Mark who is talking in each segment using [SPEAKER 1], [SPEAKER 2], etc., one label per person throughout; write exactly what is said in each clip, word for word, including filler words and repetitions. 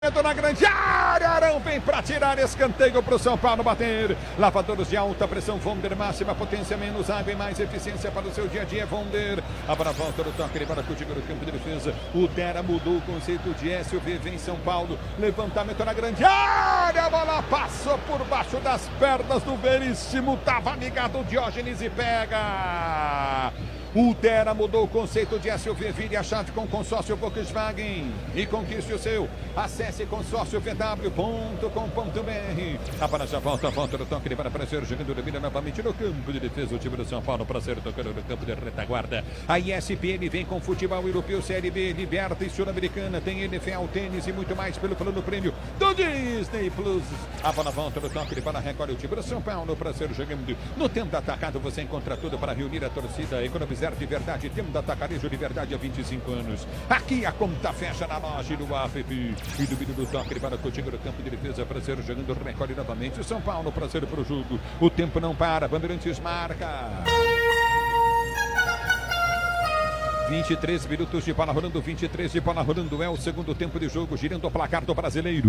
[SPEAKER 1] Na grande área, Arão vem para tirar escanteio para o São Paulo bater. Lavadores de alta pressão, Vonder, máxima potência, menos água e mais eficiência para o seu dia a dia, Vonder. A para a volta do toque, ele para contigo no campo de defesa. O Dera mudou o conceito de S U V, vem São Paulo. Levantamento na grande área, a bola passou por baixo das pernas do Veríssimo. Tava ligado o Diógenes e pega. O Dera mudou o conceito de S U V, vire a chave com consórcio Volkswagen e conquiste o seu. Acesse consórcio v w ponto com ponto b r. A para já volta, volta do toque, ele para aparecer, jogando de mira novamente no campo de defesa. O time do São Paulo para ser tocando no campo de retaguarda. A E S P N vem com futebol europeu, Série B, Liberta e Sul-Americana. Tem N F L, tênis e muito mais pelo plano prêmio do Disney Plus. A bola volta do toque, ele para recolhe o time do São Paulo para ser jogando. No tempo atacado você encontra tudo para reunir a torcida, economizar de verdade, tempo da Atacarejo de verdade há vinte e cinco anos. Aqui a conta fecha na loja do A F P. E do vídeo do toque, ele para contigo no campo de defesa para ser jogando, recolhe novamente o São Paulo para ser pro jogo. O tempo não para, Bandeirantes marca. vinte e três minutos de bola rolando, vinte e três de bola rolando, é o segundo tempo de jogo, girando o placar do brasileiro.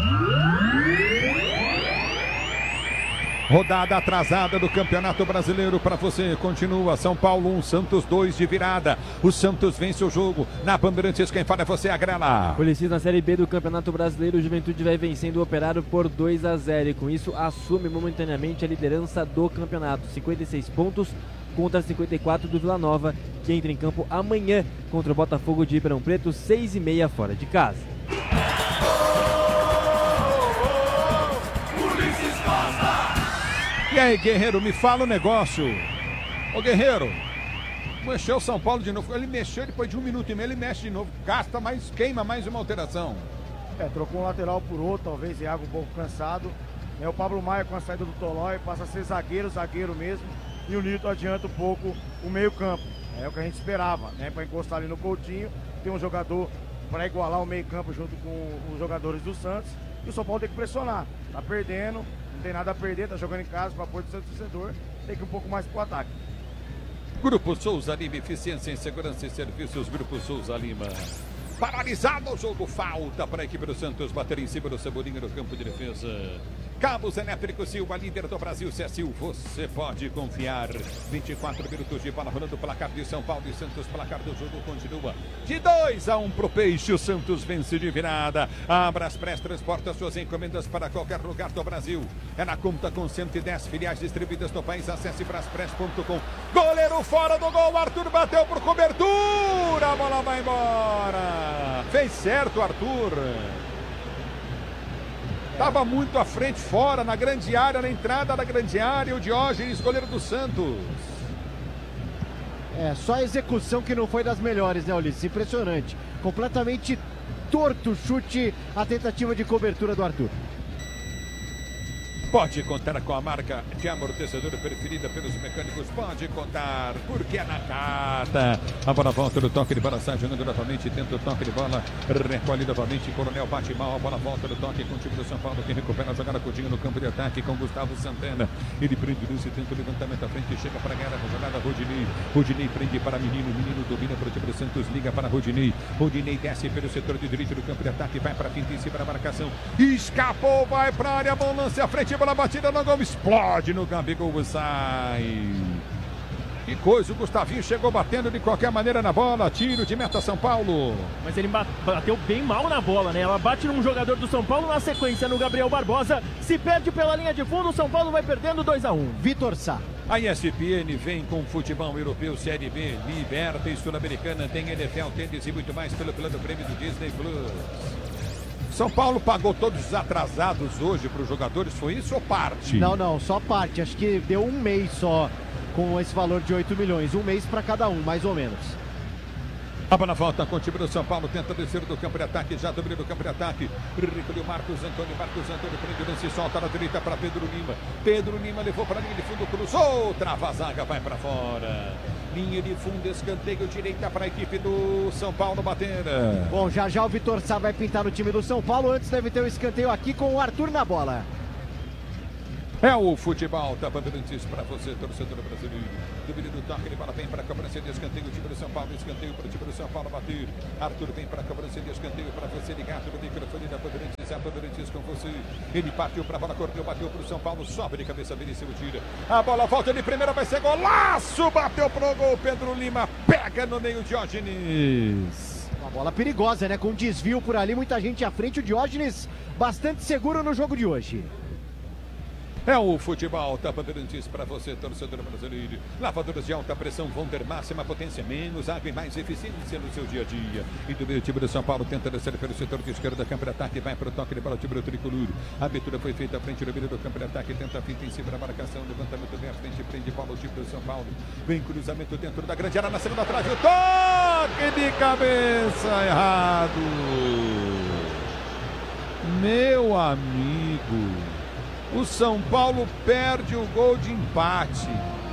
[SPEAKER 1] Rodada atrasada do Campeonato Brasileiro para você. Continua São Paulo um, Santos dois de virada. O Santos vence o jogo. Na Bandeirantes, quem fala é você, Agrela.
[SPEAKER 2] Policiais na Série B do Campeonato Brasileiro, o Juventude vai vencendo o Operário por dois a zero. E com isso assume momentaneamente a liderança do campeonato. cinquenta e seis pontos contra cinquenta e quatro do Vila Nova, que entra em campo amanhã contra o Botafogo de Ribeirão Preto, seis e meia fora de casa.
[SPEAKER 1] E aí, Guerreiro, me fala o negócio. Ô, Guerreiro, mexeu o São Paulo de novo. Ele mexeu depois de um minuto e meio, ele mexe de novo. Gasta mais, queima mais uma alteração.
[SPEAKER 3] É, trocou um lateral por outro, talvez Iago um pouco cansado. É, o Pablo Maia com a saída do Tolói passa a ser zagueiro, zagueiro mesmo. E o Nito adianta um pouco o meio campo. É o que a gente esperava, né? Para encostar ali no Coutinho. Tem um jogador para igualar o meio campo junto com os jogadores do Santos. E o São Paulo tem que pressionar. Tá perdendo. Não tem nada a perder, tá jogando em casa para apoio do seu torcedor, tem que ir um pouco mais pro ataque.
[SPEAKER 1] Grupo Souza Lima, eficiência em segurança e serviços, Grupo Souza Lima. Paralisado o jogo, falta para a equipe do Santos bater em cima do Cebolinha no campo de defesa. Cabos Elétricos Silva, líder do Brasil, Cecil, você pode confiar. vinte e quatro minutos de bola rolando, placar de São Paulo e Santos, placar do jogo continua de dois a um pro Peixe, o Santos vence de virada. A Braspress transporta suas encomendas para qualquer lugar do Brasil. É na conta com cento e dez filiais distribuídas no país, acesse braspress ponto com. Goleiro fora do gol, Arthur bateu por cobertura, a bola vai embora. Fez certo, Arthur. Estava muito à frente, fora, na grande área, na entrada da grande área, o Diógenes, goleiro do Santos.
[SPEAKER 4] É, só a execução que não foi das melhores, né, Ulisses? Impressionante. Completamente torto o chute, a tentativa de cobertura do Arthur.
[SPEAKER 1] Pode contar com a marca de amortecedor preferida pelos mecânicos. Pode contar, porque é na carta. A bola volta do toque de bola, sai jogando novamente, tenta o toque de bola, recolhe novamente, Coronel bate mal, a bola volta do toque com o time do São Paulo, que recupera a jogada Coutinho no campo de ataque com Gustavo Santana. Ele prende o lance, tenta o levantamento à frente, chega para ganhar a jogada, Rodinei. Rodinei prende para Menino, Menino domina para o time do Santos, liga para Rodinei. Rodinei desce pelo setor de direito do campo de ataque, vai para a finta em cima da marcação. Escapou, vai para a área, bom lance à frente, bola batida no gol, explode no Gabigol, sai. Que coisa, o Gustavinho chegou batendo de qualquer maneira na bola, tiro de meta São Paulo.
[SPEAKER 5] Mas ele bateu bem mal na bola, né? Ela bate num jogador do São Paulo, na sequência no Gabriel Barbosa, se perde pela linha de fundo, o São Paulo vai perdendo dois a um.
[SPEAKER 4] Vitor Sá.
[SPEAKER 1] A E S P N vem com futebol europeu, Série B, Liberta e Sul-Americana, tem N F L, tênis e muito mais pelo plano prêmio do Disney Plus. São Paulo pagou todos os atrasados hoje para os jogadores, foi isso ou parte?
[SPEAKER 4] Não, não, só parte. Acho que deu um mês só com esse valor de oito milhões. Um mês para cada um, mais ou menos.
[SPEAKER 1] A bola volta com o time do São Paulo, tenta descer do campo de ataque, já domina do campo de ataque. Recolheu Marcos Antônio, Marcos Antônio prende o lance, solta na direita para Pedro Lima. Pedro Lima levou para a linha de fundo, cruzou, trava a zaga, vai para fora. Linha de fundo, escanteio, direita para a equipe do São Paulo bater.
[SPEAKER 4] Bom, já já o Vitor Sá vai pintar no time do São Paulo. Antes deve ter um escanteio aqui com o Arthur na bola.
[SPEAKER 1] É o futebol, tá Bandeirantes para você, torcedor brasileiro. Domínio do toque, ele bola bem para a cobrança de escanteio, o time do São Paulo, escanteio para o time do São Paulo bater. Arthur vem para a cobrança de escanteio para você ligar no microfone da Bandeirantes, a Bandeirantes com você. Ele partiu para a bola, correu, bateu para o São Paulo, sobe de cabeça, Vinícius tira. A bola volta de primeira, vai ser golaço, bateu pro gol, Pedro Lima pega no meio, Diógenes.
[SPEAKER 4] Uma bola perigosa, né? Com desvio por ali, muita gente à frente, o Diógenes bastante seguro no jogo de hoje.
[SPEAKER 1] É o futebol, tá Bandeirantes para você, torcedor brasileiro. Lavadoras de alta pressão, Wonder, máxima potência, menos água e mais eficiência no seu dia a dia. E do meio time do São Paulo tenta descer pelo setor de esquerda, campo de ataque, vai para o toque de bola, time do tricolor. A abertura foi feita à frente do meio do campo de ataque, tenta a fita em cima da marcação, levantamento bem à frente, prende bola o time do São Paulo. Vem cruzamento dentro da grande área, na segunda trave, o toque de cabeça errado. Meu amigo. O São Paulo perde o gol de empate.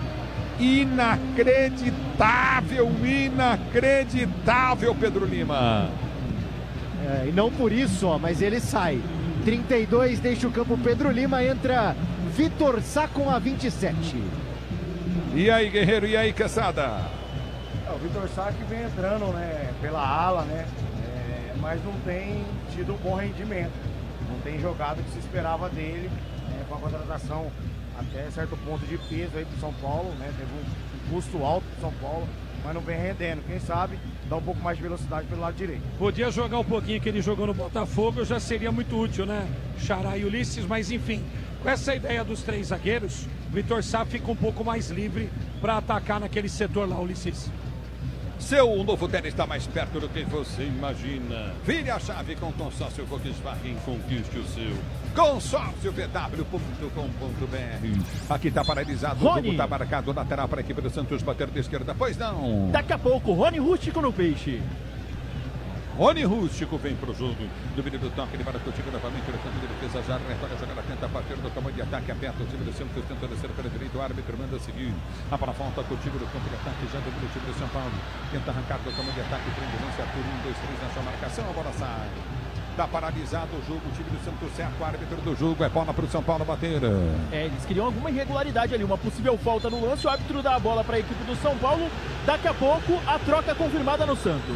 [SPEAKER 1] Inacreditável, inacreditável, Pedro Lima.
[SPEAKER 4] É, e não por isso, ó, mas ele sai. trinta e dois, deixa o campo Pedro Lima, entra Vitor Sá com a vinte e sete.
[SPEAKER 1] E aí, Guerreiro, e aí, Caçada?
[SPEAKER 3] É, o Vitor Sá que vem entrando, né, pela ala, né, é, mas não tem tido um bom rendimento. Não tem jogado o que se esperava dele. É, com a contratação até certo ponto de peso aí pro São Paulo, né? Teve um custo alto pro São Paulo, mas não vem rendendo. Quem sabe dá um pouco mais de velocidade pelo lado direito.
[SPEAKER 6] Podia jogar um pouquinho que ele jogou no Botafogo, já seria muito útil, né? Xará e Ulisses, mas enfim, com essa ideia dos três zagueiros, o Vitor Sá fica um pouco mais livre para atacar naquele setor lá, Ulisses.
[SPEAKER 1] Seu novo tênis está mais perto do que você imagina. Vire a chave com o consórcio Volkswagen, conquiste o seu. consórcio v w ponto com ponto b r. Aqui está paralisado, o jogo está marcado, lateral para a equipe do Santos, bater de esquerda, pois não.
[SPEAKER 5] Daqui a pouco, Rony Rústico no peixe.
[SPEAKER 1] Rony Rústico vem para o jogo. Domínio do toque, ele vai contigo novamente no campo de defesa. Já recolhe a jogada, tenta partir do tamanho de ataque, aperta o time do Santos, tenta descer pela direita. O árbitro manda seguir. A bola volta contigo no campo de ataque, já domina o time do São Paulo. Tenta arrancar do tamanho de ataque, prende lance, Arthur, um, dois, três na sua marcação. A bola sai. Está paralisado o jogo, o time do Santos certo, o árbitro do jogo, é bola para o São Paulo bater.
[SPEAKER 5] É, eles queriam alguma irregularidade ali, uma possível falta no lance, o árbitro dá a bola para a equipe do São Paulo. Daqui a pouco, a troca confirmada no Santos.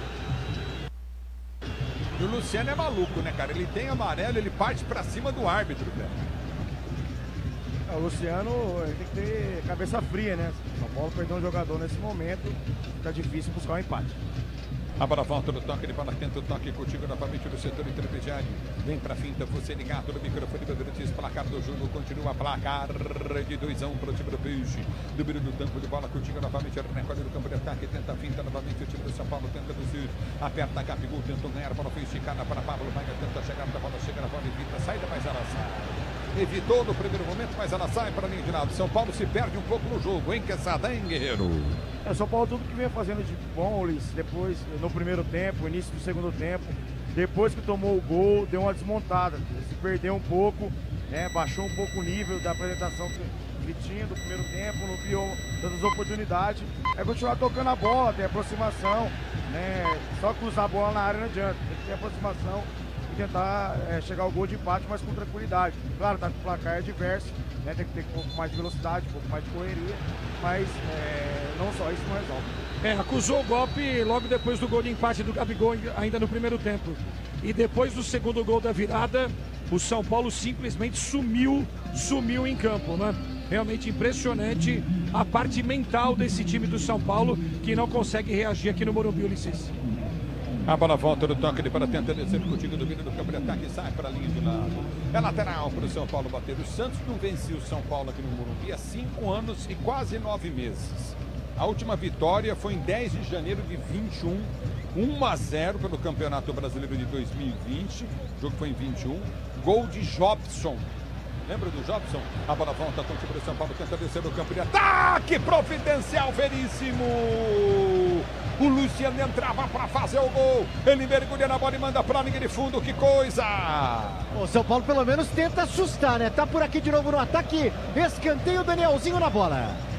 [SPEAKER 1] E o Luciano é maluco, né, cara? Ele tem amarelo, ele parte pra cima do árbitro, velho.
[SPEAKER 3] O Luciano ele tem que ter cabeça fria, né? São Paulo perdeu um jogador nesse momento, tá difícil buscar um empate.
[SPEAKER 1] A bola volta no toque, ele bola tenta o toque contigo novamente no setor intermediário. Vem pra finta, você ligado no microfone durante esse placar do jogo. Continua a placar de dois a um para o time do Peixe. Número do campo de bola contigo novamente. Recolhe no campo de ataque, tenta a finta novamente. O time do São Paulo tenta descer. Aperta a Gabigol, tentou ganhar. A bola foi esticada para Pablo Maia. Tenta chegar na bola, chega na bola, evita, saída, mas ela sai. Evitou no primeiro momento, mas ela sai para a linha de lado. São Paulo se perde um pouco no jogo, hein, Quesada, hein, Guerreiro?
[SPEAKER 3] É, São Paulo tudo que vem fazendo de bom, Ulisses, depois, no primeiro tempo, início do segundo tempo, depois que tomou o gol, deu uma desmontada, se perdeu um pouco, né, baixou um pouco o nível da apresentação que, que tinha do primeiro tempo, não criou tantas oportunidades, é continuar tocando a bola, ter aproximação, né, só cruzar a bola na área não adianta, tem que ter aproximação e tentar é, chegar ao gol de empate, mas com tranquilidade. Claro, tá com o placar adverso, né, tem que ter um pouco mais de velocidade, um pouco mais de correria, mas é, não só isso não resolve.
[SPEAKER 6] É, acusou o golpe logo depois do gol de empate do Gabigol, ainda no primeiro tempo. E depois do segundo gol da virada, o São Paulo simplesmente sumiu, sumiu em campo, né? Realmente impressionante a parte mental desse time do São Paulo, que não consegue reagir aqui no Morumbi, Ulisses.
[SPEAKER 1] A bola volta no toque de bola, tenta descer contigo do vídeo do campo de ataque e sai para a linha de lado. É lateral para o São Paulo bater. O Santos não venceu o São Paulo aqui no Morumbi há cinco anos e quase nove meses. A última vitória foi em dez de janeiro de vinte e um, um a zero pelo Campeonato Brasileiro de dois mil e vinte. O jogo foi em vinte e um. Gol de Jobson. Lembra do Jobson? A bola volta com o time do São Paulo, tenta descer no campo de ataque. Providencial, Veríssimo. O Luciano entrava para fazer o gol. Ele mergulha na bola e manda para a linha de fundo. Que coisa!
[SPEAKER 4] O São Paulo pelo menos tenta assustar, né? Tá por aqui de novo no ataque. Escanteio, Danielzinho na bola.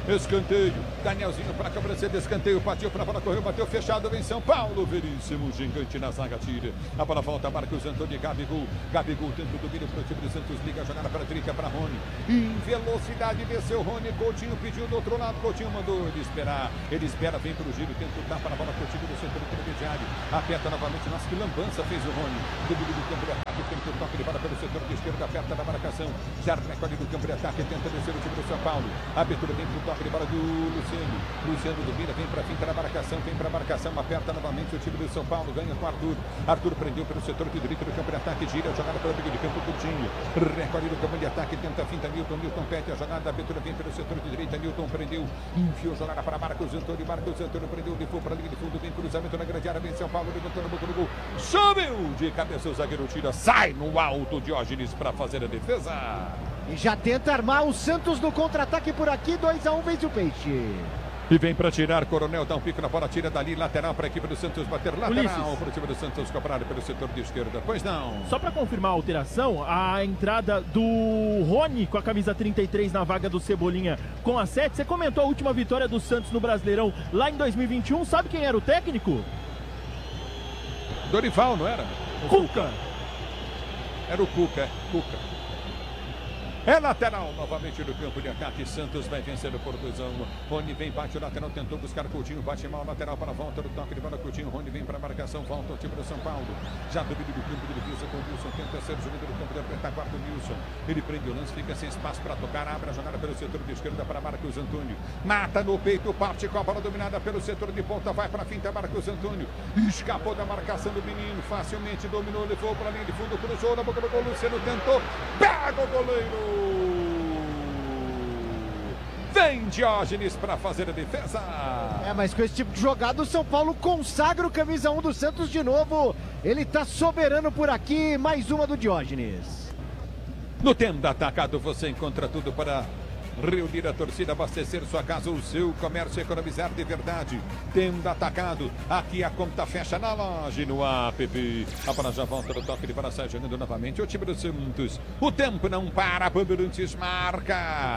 [SPEAKER 1] Escanteio. Danielzinho para a cobrança de escanteio. Partiu para a bola, correu, bateu fechado. Vem São Paulo. Veríssimo, gigante na zaga, tira. A bola volta, Marcos Antônio e Gabigol. Gabigol tenta o domínio para o time do Santos. Liga a jogada para a direita para Rony. Em velocidade desceu Rony. Coutinho pediu do outro lado. Coutinho mandou ele esperar. Ele espera, vem para o giro. Tenta o tapa na bola para o time do setor intermediário. Aperta novamente. Nossa, que lambança fez o Rony. Domínio do campo de ataque. Tenta o toque de bola pelo setor de esquerda. Aperta na marcação. Já recolhe do campo de ataque. Tenta descer o time do São Paulo. Abertura dentro do toque de bola do Luciano. Luciano domina, vem para fim, para a marcação, vem para a marcação, aperta novamente o time do São Paulo, ganha com Arthur. Arthur prendeu pelo setor de direito do campo de ataque, gira a jogada para o meio de campo, Coutinho. Recolhe do campo de ataque, tenta a finta, Nilton, Nilton pede a jogada, a abertura vem pelo setor de direita, Nilton prendeu, enfiou a jogada para Marcos Antônio, Marcos Antônio prendeu, levou para a linha de fundo, vem cruzamento na grande área, vem São Paulo, levantou no boca do gol, subiu de cabeça o zagueiro, tira, sai no alto, Diógenes para fazer a defesa.
[SPEAKER 4] E já tenta armar o Santos no contra-ataque por aqui, dois a um, vence o Peixe.
[SPEAKER 1] E vem para tirar, Coronel dá um pico na bola, tira dali, lateral para a equipe do Santos bater, lateral para o time do Santos cobrado pelo setor de esquerda, pois não.
[SPEAKER 5] Só para confirmar a alteração, a entrada do Rony com a camisa trinta e três na vaga do Cebolinha com a sete, você comentou a última vitória do Santos no Brasileirão lá em dois mil e vinte e um, sabe quem era o técnico?
[SPEAKER 1] Dorival, não era?
[SPEAKER 5] O Cuca.
[SPEAKER 1] Era o Cuca, é, Cuca. É lateral novamente no campo de ataque. Santos vai vencendo por dois a um. Rony vem, bate o lateral, tentou buscar Coutinho, bate mal, lateral para a volta do toque de bola. Coutinho, Rony vem para a marcação, volta o time do São Paulo. Já domínio do campo de defesa com o Nilson, tenta ser jogando do campo de apertar quarto Nilson. Ele prende o lance, fica sem espaço para tocar, abre a jogada pelo setor de esquerda para Marcos Antônio. Mata no peito, parte com a bola dominada pelo setor de ponta, vai para a finta Marcos Antônio. Escapou da marcação do menino, facilmente dominou, levou para a linha de fundo, cruzou na boca do gol, Luciano tentou, pega o goleiro. Vem Diógenes para fazer a defesa.
[SPEAKER 4] É, mas com esse tipo de jogada o São Paulo consagra o camisa um do Santos de novo. Ele tá soberano por aqui, mais uma do Diógenes.
[SPEAKER 1] No Tenda Atacado você encontra tudo para reunir a torcida, abastecer sua casa, o seu comércio, economizar de verdade. Tenda Atacado, aqui a conta fecha na loja e no app. A bola já volta no toque de bola, sai jogando novamente o time do Santos. O tempo não para, Bandeirantes marca.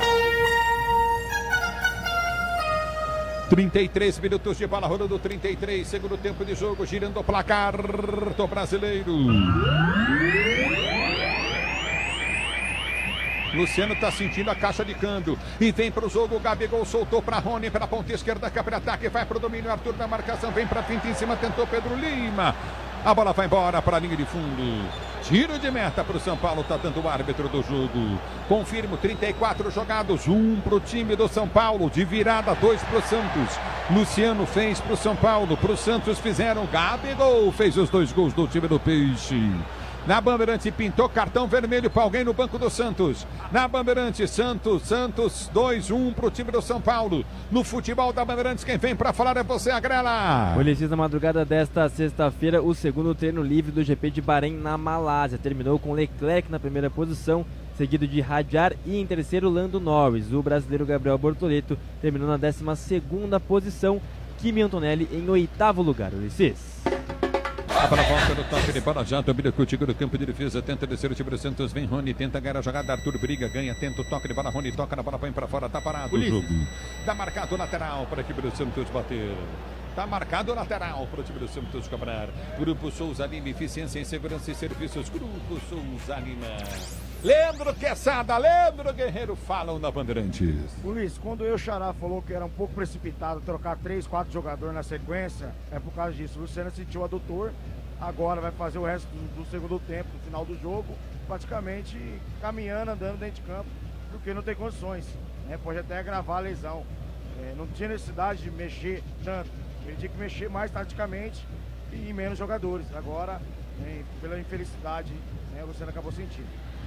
[SPEAKER 1] trinta e três minutos de bola rolando, trinta e três, segundo tempo de jogo, girando o placar do brasileiro. Luciano está sentindo a caixa de câmbio e vem para o jogo. O Gabigol soltou para Rony, para a ponta esquerda, cá para ataque, vai para o domínio. Arthur na marcação, vem para a finta em cima, tentou Pedro Lima. A bola vai embora para a linha de fundo. Tiro de meta para o São Paulo, está dando o árbitro do jogo. Confirmo, trinta e quatro jogados, um para o time do São Paulo, de virada, dois para o Santos. Luciano fez para o São Paulo, para o Santos fizeram. Gabigol fez os dois gols do time do Peixe. Na Bandeirante pintou cartão vermelho para alguém no banco do Santos. Na Bandeirante, Santos, Santos, dois a um para o time do São Paulo. No futebol da Bandeirantes, quem vem para falar é você, Agrela.
[SPEAKER 2] Ulisses, na madrugada desta sexta-feira, o segundo treino livre do G P de Bahrein na Malásia. Terminou com Leclerc na primeira posição, seguido de Hadjar e em terceiro Lando Norris. O brasileiro Gabriel Bortoleto terminou na décima segunda posição. Kimi Antonelli em oitavo lugar. Ulisses.
[SPEAKER 1] A bola volta no toque de bola, já domina contigo no campo de defesa, tenta descer o time do Santos, vem Rony, tenta ganhar a jogada, Arthur briga, ganha, tenta o toque de bola, Rony toca na bola, põe para fora, tá parado o jogo. Tá marcado o lateral para a equipe do Santos bater. Tá marcado o lateral para o time do Santos cobrar. Grupo Souza Lima, eficiência em segurança e serviços. Grupo Souza Lima. Leandro Quesada, Leandro Guerreiro falam na Bandeirantes.
[SPEAKER 3] Luiz, quando eu Xará falou que era um pouco precipitado trocar três, quatro jogadores na sequência, é por causa disso. O Luciano sentiu o adutor, agora vai fazer o resto do, do segundo tempo, no final do jogo, praticamente caminhando, andando dentro de campo, porque não tem condições, né? Pode até agravar a lesão. É, não tinha necessidade de mexer tanto, ele tinha que mexer mais taticamente e menos jogadores. Agora, né, pela infelicidade, né, o Luciano acabou sentindo.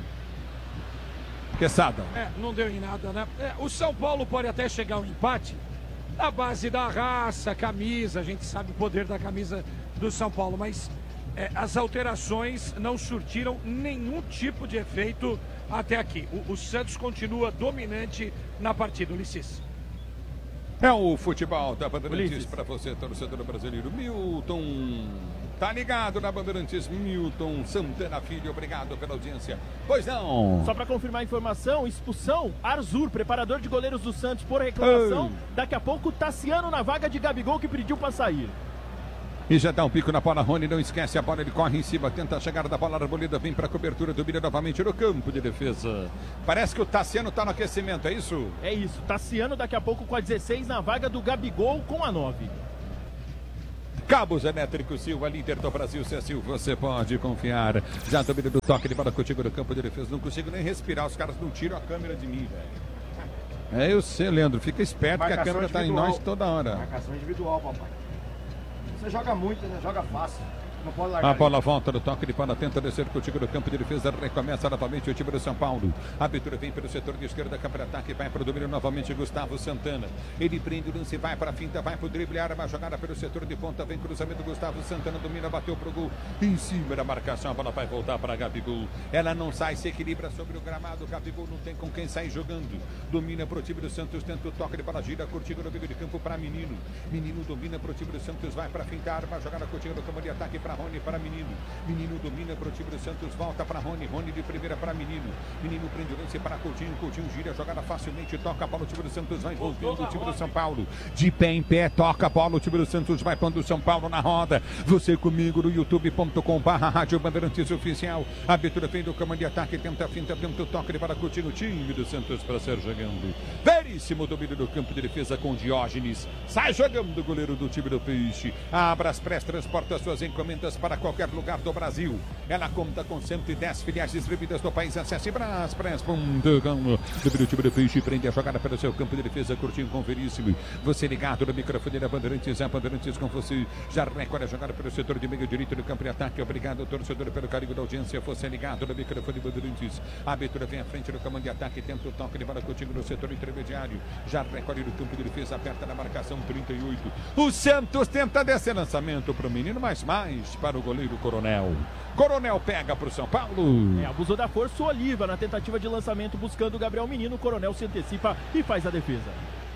[SPEAKER 1] Quesada.
[SPEAKER 6] É, não deu em nada, né? É, o São Paulo pode até chegar ao empate na base da raça, camisa, a gente sabe o poder da camisa do São Paulo, mas é, as alterações não surtiram nenhum tipo de efeito até aqui. O, o Santos continua dominante na partida, Ulisses.
[SPEAKER 1] É o futebol da Bandeirantes para você, torcedor brasileiro. Milton, tá ligado na Bandeirantes? Milton Santana Filho, obrigado pela audiência. Pois não.
[SPEAKER 5] Só para confirmar a informação, expulsão, Arzur, preparador de goleiros do Santos por reclamação. Ei. Daqui a pouco, Tassiano na vaga de Gabigol que pediu para sair.
[SPEAKER 1] E já dá um pico na bola, Rony, não esquece a bola, ele corre em cima, tenta a chegada da bola, Arboleda vem para a cobertura, domina novamente no campo de defesa. Parece que o Tassiano está no aquecimento, é isso?
[SPEAKER 5] É isso, Tassiano daqui a pouco com a dezesseis na vaga do Gabigol com a nove.
[SPEAKER 1] Cabos Elétricos Silva, líder do Brasil, se é Silva, você pode confiar. Já domina do toque de bola contigo no campo de defesa, não consigo nem respirar, os caras não tiram a câmera de mim, velho. É, eu sei, Leandro, fica esperto. Marcação que a câmera está em nós toda hora.
[SPEAKER 3] Marcação individual, papai. Você joga muito, né? Joga fácil. Não pode largar.
[SPEAKER 1] A bola ali. Volta no toque de bola, tenta descer contigo no campo de defesa, recomeça novamente o time do São Paulo. A abertura vem pelo setor de esquerda, câmara ataque, vai para o domínio novamente Gustavo Santana. Ele prende o lance, vai para a finta, vai para o drible, arma, jogada pelo setor de ponta, vem cruzamento, Gustavo Santana domina, bateu pro gol, em cima da marcação, a bola vai voltar para Gabigol. Ela não sai, se equilibra sobre o gramado, Gabigol não tem com quem sair jogando. Domina pro time do Santos, tenta o toque de bola, gira, curtindo no meio de campo para Menino. Menino domina pro time do Santos, vai para a finta, arma, jogada curtindo no campo de ataque para Rony, para Menino. Menino domina para o time do Santos, volta para Rony, Rony de primeira para Menino. Menino prende o lance para Coutinho, Coutinho gira, jogada facilmente, toca a bola, o time do Santos vai voltando, o time do São Paulo. De pé em pé, toca a bola, o time do Santos vai pondo o São Paulo na roda. Você comigo no youtube ponto com barra Rádio Bandeirantes Oficial. A abertura vem do comando de ataque, tenta a finta, tenta o toque para Coutinho, o time do Santos para ser jogando. Veríssimo domínio do campo de defesa com Diógenes. Sai jogando o goleiro do time do Peixe. A Braspress transporta suas encomendas para qualquer lugar do Brasil. Ela conta com cento e dez filiais distribuídas no país. Acesse braspress ponto com. O time do Peixe prende a jogada pelo seu campo de defesa, curtindo com Veríssimo. Você ligado no microfone da Bandeirantes, a Bandeirantes com você. Já recolhe a jogada pelo setor de meio direito do campo de ataque. Obrigado, torcedor, pelo carinho da audiência. Você ligado no microfone Bandeirantes. A abertura vem à frente do comando de ataque, tenta o toque de bola contigo no setor intermediário. Já recolhe no campo de defesa, aperta na marcação trinta e oito. O Santos tenta descer lançamento para o menino, mas mais para o goleiro Coronel. Coronel pega para o São Paulo.
[SPEAKER 5] É, abusou da força o Oliva na tentativa de lançamento buscando o Gabriel Menino. O Coronel se antecipa e faz a defesa.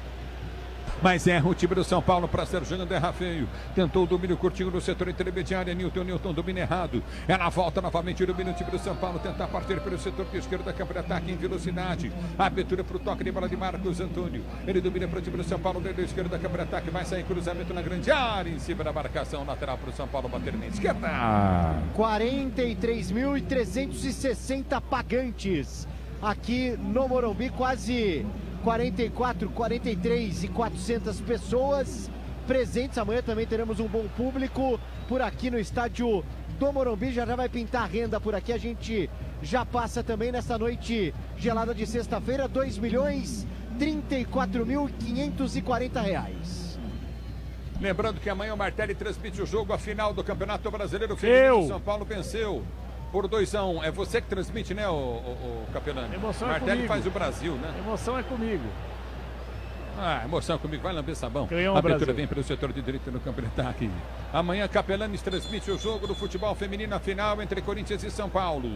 [SPEAKER 1] Mas erra o time do São Paulo para ser jogando, erra feio. Tentou o domínio curtinho no setor intermediário. Newton, Newton domina errado. Ela volta novamente, domina o time do São Paulo. Tentar partir pelo setor de esquerda, campo de ataque em velocidade. A abertura para o toque de bola de Marcos Antônio. Ele domina para o time do São Paulo, dentro da esquerda, campo de ataque. Vai sair cruzamento na grande área, em cima da marcação lateral para o São Paulo bater na esquerda.
[SPEAKER 4] quarenta e três mil trezentos e sessenta pagantes aqui no Morumbi, quase quarenta e quatro, quarenta e três e quatrocentas pessoas presentes. Amanhã também teremos um bom público por aqui no estádio do Morumbi. Já já vai pintar renda por aqui. A gente já passa também nessa noite gelada de sexta-feira, dois milhões trinta e quatro mil quinhentos e quarenta reais.
[SPEAKER 1] Lembrando que amanhã o Martelli transmite o jogo, a final do Campeonato Brasileiro Feminino. São Paulo venceu por dois a um. É você que transmite, né, o, o, o Capelani?
[SPEAKER 7] Emoção
[SPEAKER 1] Martelli
[SPEAKER 7] é comigo.
[SPEAKER 1] faz o Brasil, né?
[SPEAKER 7] Emoção é comigo.
[SPEAKER 1] Ah, emoção comigo. Vai lamber sabão.
[SPEAKER 7] Canhão
[SPEAKER 1] a abertura
[SPEAKER 7] Brasil.
[SPEAKER 1] vem pelo setor de direito no campo de ataque. Amanhã Capelani transmite o jogo do futebol feminino, a final entre Corinthians e São Paulo.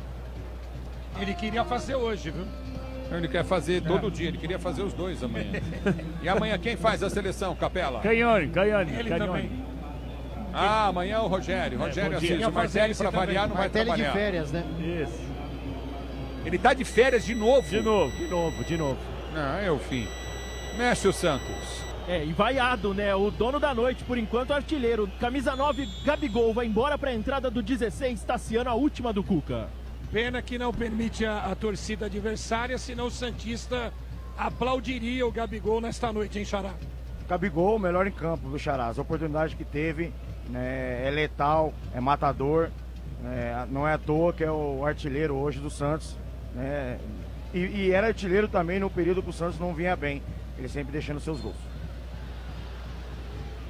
[SPEAKER 6] Ele queria fazer hoje, viu?
[SPEAKER 1] Ele quer fazer todo dia, ele queria fazer os dois amanhã. E amanhã quem faz a seleção, Capela?
[SPEAKER 7] Canhone, Canhone,
[SPEAKER 6] Ele
[SPEAKER 7] Canhone.
[SPEAKER 6] também.
[SPEAKER 1] Ah, amanhã é o Rogério. Rogério
[SPEAKER 7] bom dia.
[SPEAKER 1] assiste. O Martelli, para variar, não vai
[SPEAKER 4] Martelli de
[SPEAKER 1] trabalhar.
[SPEAKER 4] férias, né?
[SPEAKER 7] Isso.
[SPEAKER 1] Ele tá de férias de novo.
[SPEAKER 7] De novo, de novo, de novo.
[SPEAKER 1] Não, é o fim. Mexe o Santos.
[SPEAKER 5] É, e vaiado, né? O dono da noite, por enquanto, artilheiro. Camisa nove, Gabigol, vai embora para a entrada do dezesseis, Tassiano, a última do Cuca.
[SPEAKER 6] Pena que não permite a, a torcida adversária, senão o Santista aplaudiria o Gabigol nesta noite, hein, Xará?
[SPEAKER 3] Gabigol, o melhor em campo, viu, Xará? As oportunidades que teve, né, é letal, é matador. É, não é à toa que é o artilheiro hoje do Santos. Né, e, e era artilheiro também no período que o Santos não vinha bem. Ele sempre deixando seus gols.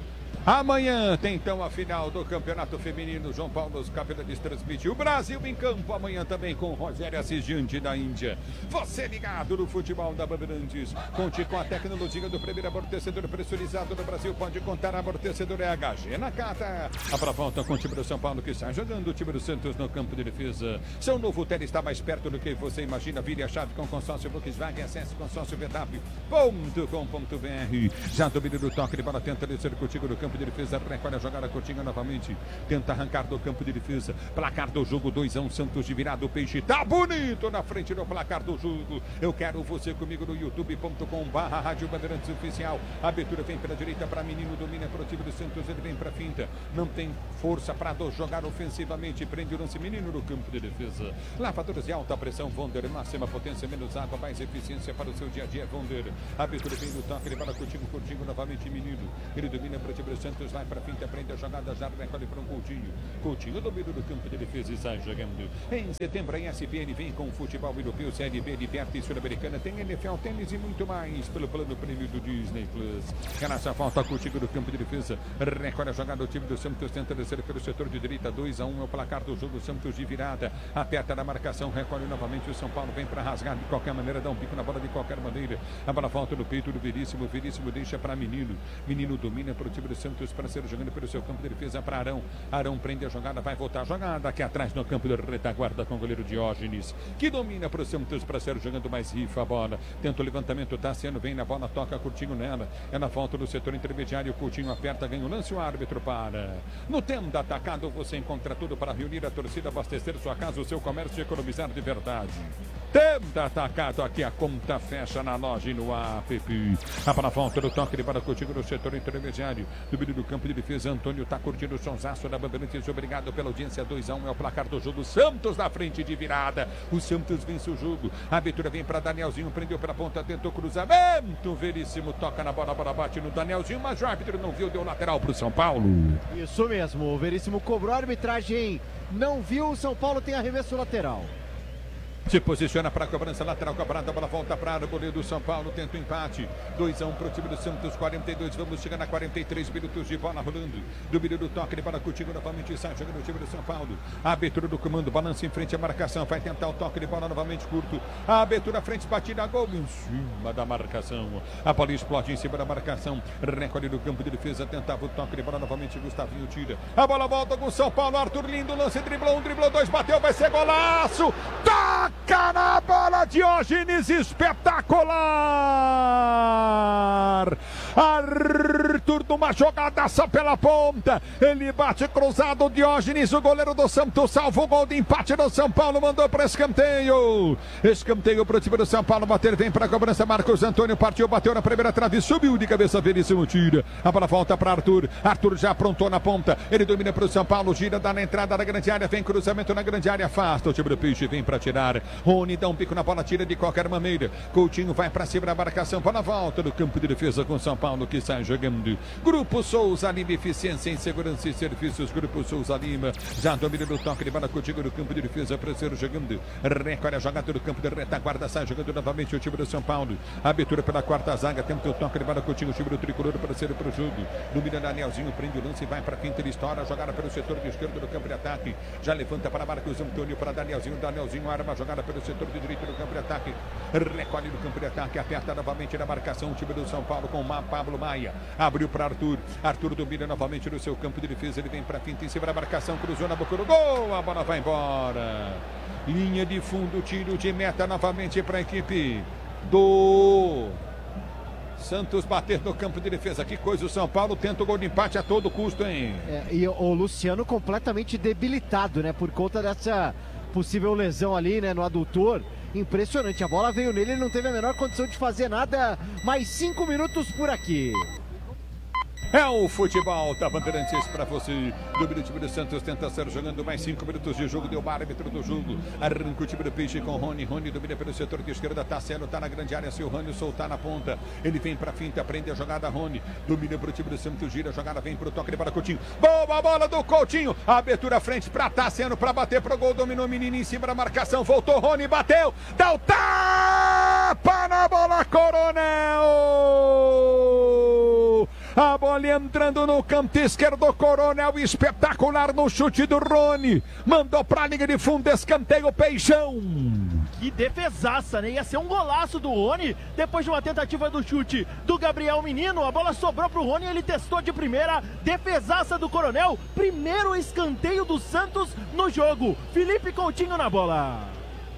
[SPEAKER 1] Amanhã tem então a final do Campeonato Feminino. João Paulo Capelanes transmite o Brasil em campo. Amanhã também com Rogério Assis diante da Índia. Você ligado no futebol da Bandeirantes. Conte com a tecnologia do primeiro amortecedor pressurizado do Brasil. Pode contar, amortecedor é H G na Cata. A pra volta com o time do São Paulo que está jogando o time do Santos no campo de defesa. Seu novo Tele está mais perto do que você imagina. Vire a chave com o consórcio Volkswagen. Acesse consórcio v w ponto com ponto b r. Já domínio do toque de bola. Tenta descer contigo no campo de defesa, recolhe a jogada Coutinho novamente, tenta arrancar do campo de defesa, placar do jogo dois a um, Santos de virada, o Peixe tá bonito na frente do placar do jogo. Eu quero você comigo no youtube ponto com barra Rádio Bandeirantes Oficial. A abertura vem pela direita para menino, domina para o time do Santos, ele vem para finta, não tem força para jogar ofensivamente, prende o lance menino no campo de defesa. Lavadoras de alta pressão Vonder, máxima potência, menos água, mais eficiência para o seu dia a dia, Vonder. A abertura vem no toque, ele vai Coutinho, Coutinho novamente menino, ele domina para o time do Santos, vai para frente, aprende a jogada, já recolhe para um Coutinho. Coutinho domina do campo de defesa e sai jogando. Em setembro, a E S P N vem com o futebol europeu, Série B, Liberta e Sul-Americana, tem N F L, tênis e muito mais pelo plano prêmio do Disney Plus. Essa falta, Coutinho do campo de defesa, recolhe a jogada, o time do Santos tenta descer pelo setor de direita, dois a um é o placar do jogo, Santos de virada, aperta na marcação, recolhe novamente o São Paulo, vem para rasgar de qualquer maneira, dá um bico na bola de qualquer maneira. A bola volta no peito do Veríssimo, Veríssimo deixa para Menino, Menino domina para o time do Santos para ser jogando pelo seu campo de defesa para Arão. Arão prende a jogada, vai voltar a jogada aqui atrás no campo de retaguarda com o goleiro Diógenes, que domina para o Santos para ser jogando mais rifa a bola. Tenta o levantamento, Tassiano vem na bola, toca Coutinho nela. É na volta do setor intermediário, Coutinho aperta, ganha o lance, o árbitro para. No Tenda Atacado você encontra tudo para reunir a torcida, abastecer sua casa, o seu comércio e economizar de verdade. Tenda Atacado, aqui a conta fecha na loja e no app. A para a volta do toque de bola Coutinho no setor intermediário. Do meio do campo de defesa, Antônio tá curtindo o sonsaço da Bandeirantes. Obrigado pela audiência, dois a um é o placar do jogo. Santos na frente de virada. O Santos vence o jogo. A abertura vem para Danielzinho, prendeu pela ponta, tentou cruzamento. Veríssimo toca na bola, a bola bate no Danielzinho, mas o árbitro não viu, deu lateral para o São Paulo.
[SPEAKER 4] Isso mesmo, o Veríssimo cobrou, a arbitragem não viu, o São Paulo tem arremesso lateral.
[SPEAKER 1] Se posiciona para a cobrança lateral cobrada, a bola volta para o goleiro do São Paulo, tenta o empate, dois a um para o time do Santos, quarenta e dois, vamos chegar a quarenta e três minutos de bola rolando, do meio do toque, de bola Coutinho novamente sai jogando o time do São Paulo, a abertura do comando, balança em frente à marcação, vai tentar o toque de bola novamente curto, a abertura frente, batida, gol em cima da marcação, a bola explode em cima da marcação, recolhe do campo de defesa, tentava o toque de bola novamente, Gustavinho tira, a bola volta com o São Paulo, Arthur lindo, lance, driblou um, driblou dois, bateu, vai ser golaço, toca na bola, Diógenes, espetacular! Arthur numa jogadaça pela ponta, ele bate cruzado, Diógenes, o goleiro do Santos, salva o gol de empate do São Paulo, mandou para escanteio, escanteio para o time do São Paulo, bater, vem para a cobrança, Marcos Antônio partiu, bateu na primeira trave, subiu de cabeça, Veríssimo tira, a bola volta para Arthur, Arthur já aprontou na ponta, ele domina para o São Paulo, gira, dá na entrada da grande área, vem cruzamento na grande área, afasta o time do Peixe, vem para tirar, Rony dá um pico na bola, tira de qualquer maneira, Coutinho vai para cima da marcação, para a volta do campo de defesa com São Paulo que sai jogando, Grupo Souza Lima, eficiência em segurança e serviços, Grupo Souza Lima, já domina do toque de bola, Coutinho do campo de defesa para ser jogando, recolhe a jogada do campo de retaguarda, sai jogando novamente o time do São Paulo, abertura pela quarta zaga, tenta o toque de bola, Coutinho, o time do tricolor para ser para o jogo, domina Danielzinho, prende o lance e vai para a quinta, ele estoura a jogada pelo setor de esquerdo do campo de ataque, já levanta para Marcos Antônio, para Danielzinho, Danielzinho arma a jogada pelo setor de direito do campo de ataque, recolhe no campo de ataque, aperta novamente na marcação o time do São Paulo com o Pablo Maia, abriu para Arthur, Arthur domina novamente no seu campo de defesa, ele vem para finta em cima da marcação, cruzou na boca do gol, a bola vai embora, linha de fundo, tiro de meta novamente para a equipe do Santos, bater no campo de defesa, que coisa, o São Paulo tenta o gol de empate a todo custo, hein?
[SPEAKER 4] É, e o Luciano completamente debilitado, né, por conta dessa possível lesão ali, né, no adutor. Impressionante, a bola veio nele, ele não teve a menor condição de fazer nada. Mais cinco minutos por aqui.
[SPEAKER 1] É o futebol da Bandeirantes para você. Do time do Santos tenta ser jogando mais cinco minutos de jogo. Deu o árbitro do jogo. Arranca o time do Peixe com Rony. Rony domina pelo setor de esquerda. Tassiano tá na grande área. Se o Rony soltar na ponta, ele vem para finta, prende a jogada. Rony domina para o time do Santos. Gira a jogada, vem para o toque de bola. Coutinho. Boa bola do Coutinho. A abertura à frente para Tassiano para bater pro gol. Dominou o menino em cima da marcação. Voltou Rony, bateu. Dá o tapa na bola, Coronel. A bola entrando no canto esquerdo, Coronel espetacular no chute do Rony. Mandou pra linha de fundo, escanteio, Peixão.
[SPEAKER 5] Que defesaça, né? Ia ser um golaço do Rony. Depois de uma tentativa do chute do Gabriel Menino, a bola sobrou pro Rony, ele testou de primeira. Defesaça do Coronel. Primeiro escanteio do Santos no jogo. Felipe Coutinho na bola.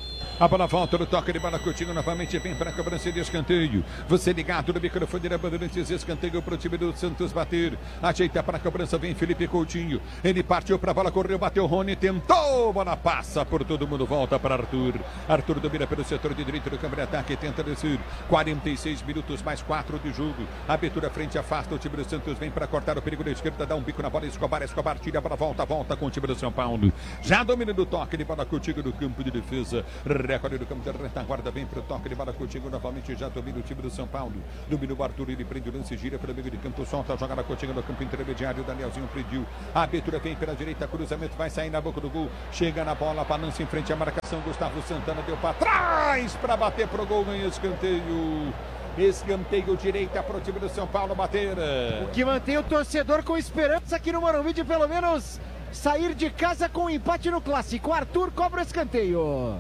[SPEAKER 1] A bola volta no toque de bola, Coutinho novamente vem para a cobrança de escanteio. Você ligado no microfone da Bandeirantes, escanteio para o time do Santos bater. Ajeita para a cobrança, vem Felipe Coutinho. Ele partiu para a bola, correu, bateu Rony, tentou, bola passa por todo mundo, volta para Arthur. Arthur domina pelo setor de direito do campo de ataque, tenta descer. quarenta e seis minutos mais quatro de jogo. Abertura frente, afasta o time do Santos, vem para cortar o perigo da esquerda, dá um bico na bola, Escobar, Escobar, tira a bola, volta, volta com o time do São Paulo. Já domina do toque de bola, Coutinho do campo de defesa. Recorde do campo de retaguarda, vem para o toque de bola, Coutinho novamente, já domina o time do São Paulo. Domina o Arthur, ele prende o lance, gira pelo meio de campo, solta a jogada, Coutinho no campo intermediário, Danielzinho pediu. A abertura vem pela direita, cruzamento, vai sair na boca do gol. Chega na bola, balança em frente à marcação, Gustavo Santana deu para trás para bater pro gol, ganha escanteio. Escanteio direita para o time do São Paulo bater.
[SPEAKER 4] O que mantém o torcedor com esperança aqui no Morumbi de pelo menos sair de casa com um empate no clássico. Arthur cobra o escanteio.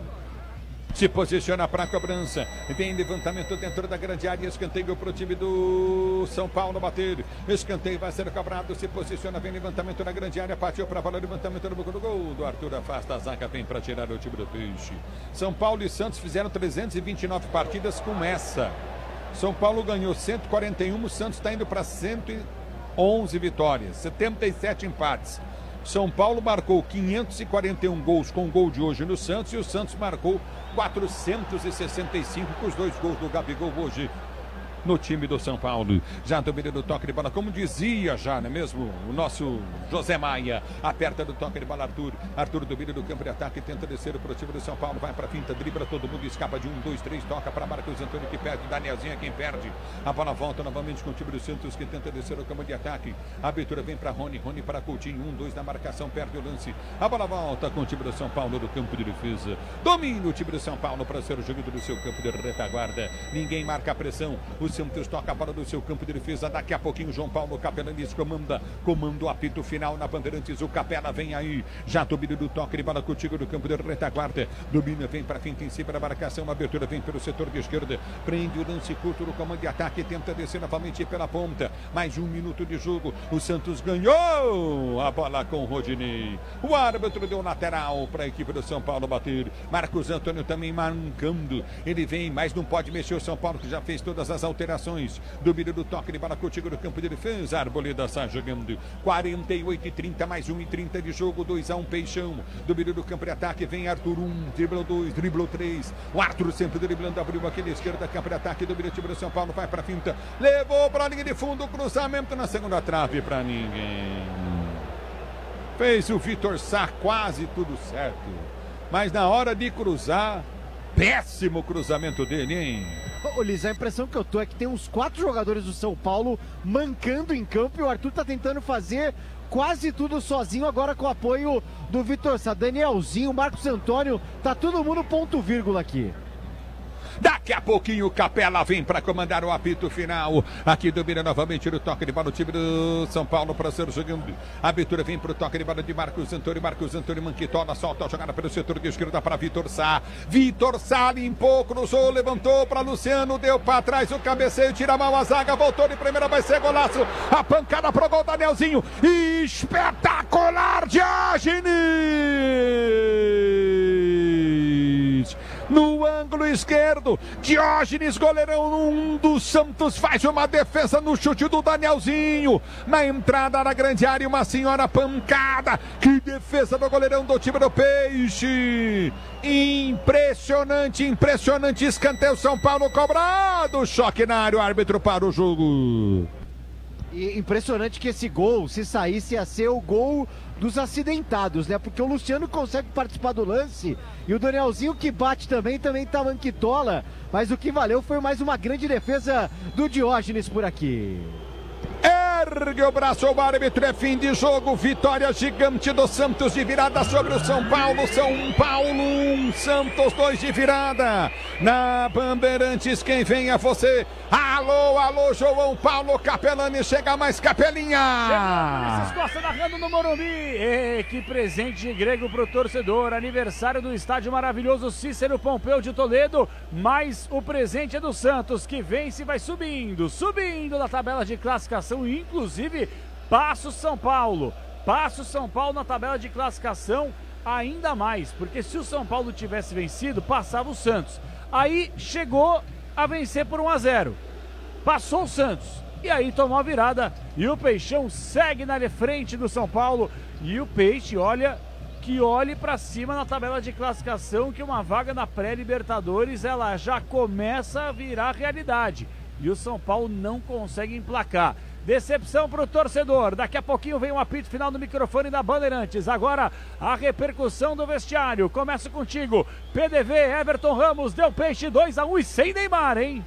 [SPEAKER 1] Se posiciona para a cobrança. Vem levantamento dentro da grande área. Escanteio para o time do São Paulo bater. Escanteio vai ser cobrado. Se posiciona. Vem levantamento na grande área. Partiu para a bola. Levantamento no boca do gol. Do Arthur afasta a zaga. Vem para tirar o time do Peixe. São Paulo e Santos fizeram trezentas e vinte e nove partidas com essa. São Paulo ganhou cento e quarenta e um. O Santos está indo para cento e onze vitórias. setenta e sete empates. São Paulo marcou quinhentos e quarenta e um gols com o gol de hoje no Santos e o Santos marcou quatrocentos e sessenta e cinco com os dois gols do Gabigol hoje no time do São Paulo. Já domina do toque de bola, como dizia já, não é mesmo? O nosso José Maia, aperta do toque de bola Arthur. Arthur domina do campo de ataque, tenta descer para o time do São Paulo, vai para a finta, dribla todo mundo, escapa de um, dois, três, toca para Marcos Antônio que perde, Danielzinho é quem perde. A bola volta novamente com o time do Santos que tenta descer o campo de ataque. A abertura vem para Rony, Rony para Coutinho, um, dois na marcação, perde o lance. A bola volta com o time do São Paulo do campo de defesa. Domina o time do São Paulo para ser o jogo do seu campo de retaguarda. Ninguém marca a pressão. O Santos toca a bola do seu campo de defesa. Daqui a pouquinho João Paulo Capelanes comanda, comanda o apito final na Bandeirantes. O Capela vem aí, já domina do toque de bola contigo do campo de retaguarda. Domina, vem para frente em cima da marcação. A abertura vem pelo setor de esquerda. Prende o lance curto no comando de ataque. Tenta descer novamente pela ponta. Mais um minuto de jogo. O Santos ganhou a bola com o Rodinei. O árbitro deu lateral para a equipe do São Paulo bater. Marcos Antônio também mancando. Ele vem, mas não pode mexer o São Paulo que já fez todas as alterações. Domínio do toque de bola contigo no campo de defesa. Arboleda está jogando quarenta e oito e trinta, mais um e trinta de jogo. dois a um Peixão. Domínio do campo de ataque. Vem Arthur um, driblou dois, driblou três. O Arthur sempre driblando, abriu aquele esquerda, campo de ataque. Domínio do time do São Paulo, vai para a finta. Levou para a linha de fundo. Cruzamento na segunda trave para ninguém. Fez o Vitor Sá quase tudo certo. Mas na hora de cruzar, péssimo cruzamento dele, hein?
[SPEAKER 4] Ô, Liz, a impressão que eu tô é que tem uns quatro jogadores do São Paulo mancando em campo e o Arthur tá tentando fazer quase tudo sozinho agora com o apoio do Vitor Sá. Danielzinho, Marcos Antônio, tá todo mundo ponto vírgula aqui.
[SPEAKER 1] Daqui a pouquinho o Capela vem para comandar o apito final. Aqui domina novamente no toque de bola o time do São Paulo para ser jogando. A abertura vem para o toque de bola de Marcos Antônio. Marcos Antônio Manquitola solta a jogada pelo setor de esquerda para Vitor Sá. Vitor Sá limpou, cruzou, levantou para Luciano, deu para trás o cabeceio, tira a mão a zaga, voltou de primeira, vai ser golaço. A pancada pro gol, Danielzinho. Espetacular, Diógenes! No ângulo esquerdo, Diógenes, goleirão um do Santos, faz uma defesa no chute do Danielzinho. Na entrada da grande área, uma senhora pancada. Que defesa do goleirão do time do Peixe. Impressionante, impressionante. Escanteio, São Paulo cobrado. Choque na área, o árbitro para o jogo.
[SPEAKER 4] E impressionante que esse gol, se saísse, ia ser o gol dos acidentados, né? Porque o Luciano consegue participar do lance e o Danielzinho que bate também, também tá manquitola. Mas o que valeu foi mais uma grande defesa do Diógenes por aqui.
[SPEAKER 1] Ergue o braço, o árbitro, é fim de jogo. Vitória gigante do Santos de virada sobre o São Paulo. São Paulo um, um, Santos dois de virada. Na Bandeirantes, quem vem é você. Alô, alô, João Paulo Capelani, chega mais, Capelinha.
[SPEAKER 7] Ulisses Costa narrando no Morumbi. E que presente grego pro torcedor. Aniversário do estádio maravilhoso Cícero Pompeu de Toledo. Mas o presente é do Santos, que vence e vai subindo, subindo na tabela de classificação. Inclusive, passa o São Paulo. Passa o São Paulo na tabela de classificação ainda mais. Porque se o São Paulo tivesse vencido, passava o Santos. Aí chegou a vencer por um a zero. Passou o Santos. E aí tomou a virada. E o Peixão segue na frente do São Paulo. E o Peixe, olha, que olhe para cima na tabela de classificação, que uma vaga na pré-Libertadores, ela já começa a virar realidade. E o São Paulo não consegue emplacar. Decepção para o torcedor. Daqui a pouquinho vem o apito final do microfone da Bandeirantes. Agora a repercussão do vestiário. Começa contigo. P D V, Everton Ramos, deu Peixe dois a um e sem Neymar, hein?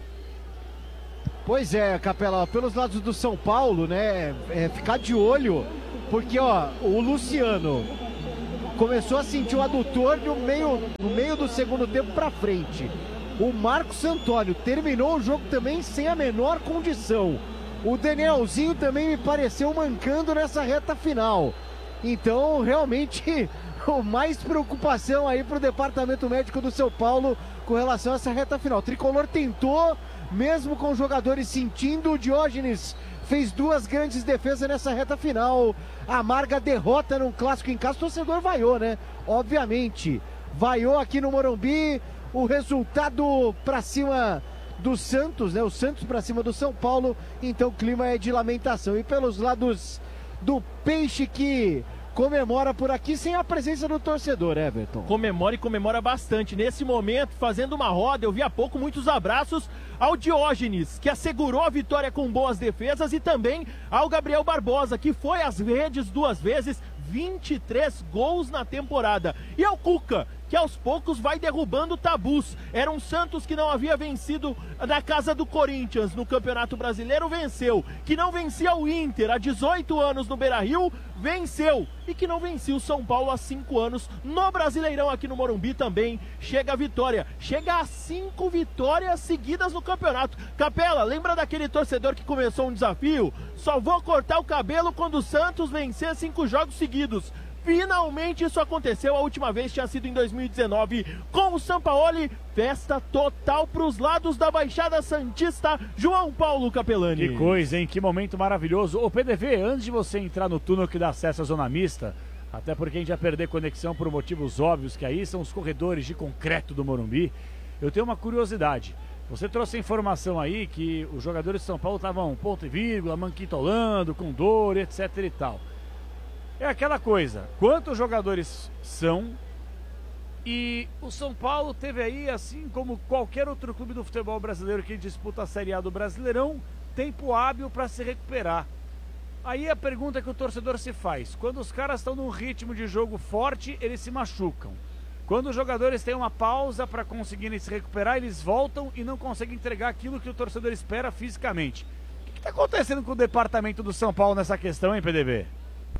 [SPEAKER 4] Pois é, Capela, pelos lados do São Paulo, né, é ficar de olho, porque, ó, o Luciano começou a sentir o adutor no meio, no meio do segundo tempo pra frente. O Marcos Antônio terminou o jogo também sem a menor condição. O Danielzinho também me pareceu mancando nessa reta final. Então, realmente, mais preocupação aí pro departamento médico do São Paulo com relação a essa reta final. O Tricolor tentou, mesmo com os jogadores sentindo, o Diógenes fez duas grandes defesas nessa reta final. A amarga derrota num clássico em casa, o torcedor vaiou, né? Obviamente, vaiou aqui no Morumbi. O resultado pra cima do Santos, né? O Santos pra cima do São Paulo. Então o clima é de lamentação. E pelos lados do Peixe, que comemora por aqui sem a presença do torcedor, Everton.
[SPEAKER 5] Comemora e comemora bastante. Nesse momento, fazendo uma roda, eu vi há pouco muitos abraços ao Diógenes, que assegurou a vitória com boas defesas, e também ao Gabriel Barbosa, que foi às redes duas vezes, vinte e três gols na temporada. E ao Cuca, que aos poucos vai derrubando tabus. Era um Santos que não havia vencido na casa do Corinthians no Campeonato Brasileiro, venceu. Que não vencia o Inter há dezoito anos no Beira-Rio, venceu. E que não vencia o São Paulo há cinco anos no Brasileirão aqui no Morumbi também. Chega a vitória, chega a cinco vitórias seguidas no campeonato. Capela, lembra daquele torcedor que começou um desafio? Só vou cortar o cabelo quando o Santos vencer cinco jogos seguidos. Finalmente isso aconteceu, a última vez tinha sido em dois mil e dezenove, com o Sampaoli. Festa total para os lados da Baixada Santista, João Paulo Capelani.
[SPEAKER 7] Que coisa, hein? Que momento maravilhoso. Ô P D V, antes de você entrar no túnel que dá acesso à zona mista, até porque a gente vai perder conexão por motivos óbvios, que aí são os corredores de concreto do Morumbi, eu tenho uma curiosidade. Você trouxe a informação aí que os jogadores de São Paulo estavam ponto e vírgula, manquitolando, com dor, etc e tal. É aquela coisa, quantos jogadores são? E o São Paulo teve aí, assim como qualquer outro clube do futebol brasileiro que disputa a Série A do Brasileirão, tempo hábil para se recuperar. Aí a pergunta que o torcedor se faz: quando os caras estão num ritmo de jogo forte, eles se machucam. Quando os jogadores têm uma pausa para conseguirem se recuperar, eles voltam e não conseguem entregar aquilo que o torcedor espera fisicamente. O que está acontecendo com o departamento do São Paulo nessa questão, hein, P D B?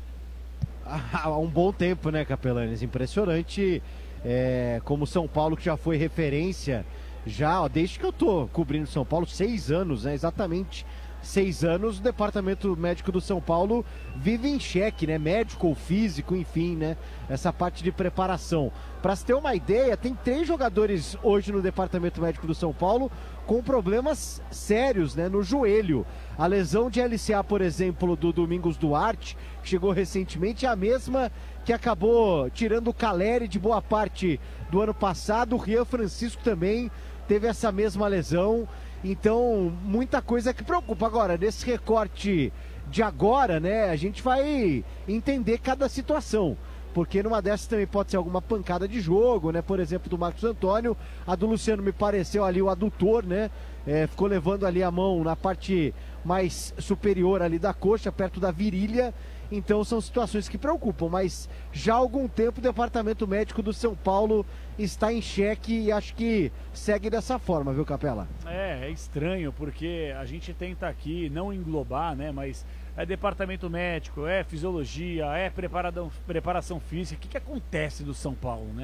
[SPEAKER 4] Há um bom tempo, né, Capelanes? Impressionante, é, como São Paulo, que já foi referência, já, ó, desde que eu tô cobrindo São Paulo, seis anos, né, exatamente seis anos, o departamento médico do São Paulo vive em xeque, né, médico ou físico, enfim, né, essa parte de preparação. Para se ter uma ideia, tem três jogadores hoje no departamento médico do São Paulo com problemas sérios, né, no joelho. A lesão de L C A, por exemplo, do Domingos Duarte, que chegou recentemente, é a mesma que acabou tirando o Caleri de boa parte do ano passado. O Rian Francisco também teve essa mesma lesão. Então, muita coisa que preocupa. Agora, nesse recorte de agora, né, a gente vai entender cada situação. Porque numa dessas também pode ser alguma pancada de jogo, né? Por exemplo, do Marcos Antônio. A do Luciano me pareceu ali o adutor, né? É, ficou levando ali a mão na parte mais superior ali da coxa, perto da virilha. Então são situações que preocupam, mas já há algum tempo o departamento médico do São Paulo está em xeque e acho que segue dessa forma, viu, Capela?
[SPEAKER 7] É, é estranho, porque a gente tenta aqui não englobar, né, mas é departamento médico, é fisiologia, é preparação, preparação física. O que, que acontece do São Paulo, né?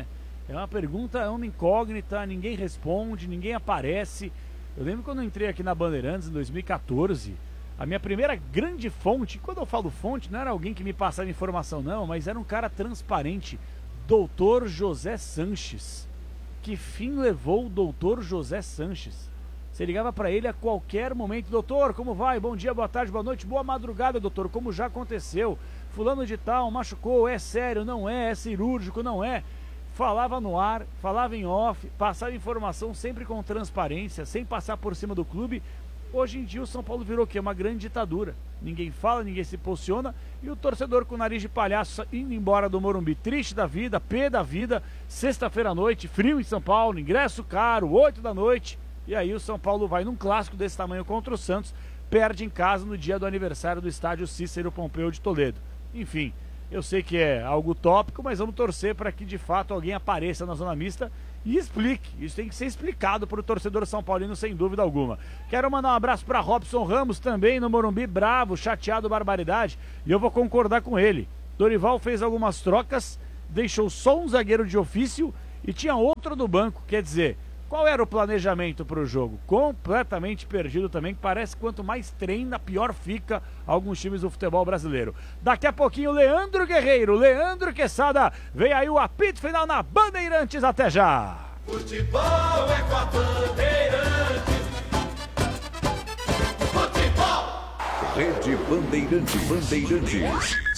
[SPEAKER 7] É uma pergunta, é uma incógnita, ninguém responde, ninguém aparece. Eu lembro quando eu entrei aqui na Bandeirantes em dois mil e quatorze, a minha primeira grande fonte, quando eu falo fonte, não era alguém que me passava informação não, mas era um cara transparente, doutor José Sanches. Que fim levou o doutor José Sanches? Você ligava para ele a qualquer momento, doutor, como vai? Bom dia, boa tarde, boa noite, boa madrugada, doutor, como já aconteceu? Fulano de tal, machucou, é sério, não é, é cirúrgico, não é? Falava no ar, falava em off, passava informação sempre com transparência, sem passar por cima do clube. Hoje em dia o São Paulo virou o quê? Uma grande ditadura. Ninguém fala, ninguém se posiciona e o torcedor com o nariz de palhaço indo embora do Morumbi, triste da vida, pé da vida, sexta-feira à noite, frio em São Paulo, ingresso caro, oito da noite. E aí o São Paulo vai num clássico desse tamanho contra o Santos, perde em casa no dia do aniversário do estádio Cícero Pompeu de Toledo. Enfim, eu sei que é algo utópico, mas vamos torcer para que de fato alguém apareça na zona mista e explique. Isso tem que ser explicado para o torcedor são paulino, sem dúvida alguma. Quero mandar um abraço para Robson Ramos, também no Morumbi, bravo, chateado, barbaridade, e eu vou concordar com ele. Dorival fez algumas trocas, deixou só um zagueiro de ofício e tinha outro do banco, quer dizer... Qual era o planejamento para o jogo? Completamente perdido também, parece que quanto mais treina, pior fica alguns times do futebol brasileiro. Daqui a pouquinho, Leandro Guerreiro, Leandro Quesada, vem aí o apito final na Bandeirantes, até já!
[SPEAKER 8] Futebol é com a Bandeirantes. Futebol!
[SPEAKER 9] Rede Bandeirantes. Bandeirantes.